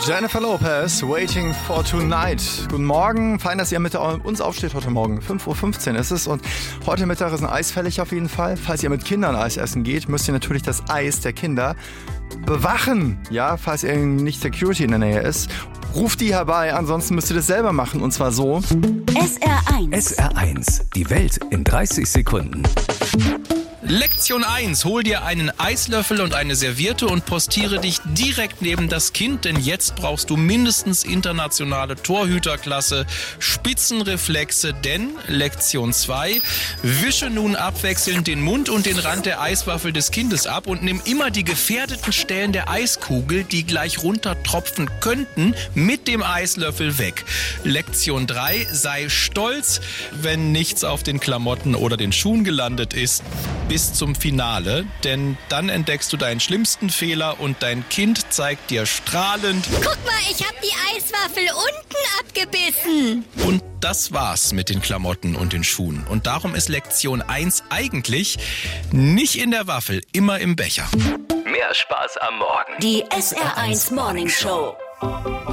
Jennifer Lopez, Waiting for Tonight. Guten Morgen, fein, dass ihr mit uns aufsteht heute Morgen. 5:15 Uhr ist es und heute Mittag ist ein Eis fällig auf jeden Fall. Falls ihr mit Kindern Eis essen geht, müsst ihr natürlich das Eis der Kinder bewachen. Ja, falls ihr nicht Security in der Nähe ist. Ruft die herbei, ansonsten müsst ihr das selber machen und zwar so. SR1. SR1, die Welt in 30 Sekunden. Lektion 1. Hol dir einen Eislöffel und eine Serviette und postiere dich direkt neben das Kind, denn jetzt brauchst du mindestens internationale Torhüterklasse, Spitzenreflexe, denn Lektion 2. Wische nun abwechselnd den Mund und den Rand der Eiswaffel des Kindes ab und nimm immer die gefährdeten Stellen der Eiskugel, die gleich runtertropfen könnten, mit dem Eislöffel weg. Lektion 3. Sei stolz, wenn nichts auf den Klamotten oder den Schuhen gelandet ist, bis zum Finale, denn dann entdeckst du deinen schlimmsten Fehler und dein Kind zeigt dir strahlend: Guck mal, ich hab die Eiswaffel unten abgebissen. Und das war's mit den Klamotten und den Schuhen. Und darum ist Lektion 1 eigentlich nicht in der Waffel, immer im Becher. Mehr Spaß am Morgen. Die SR1 Morning Show.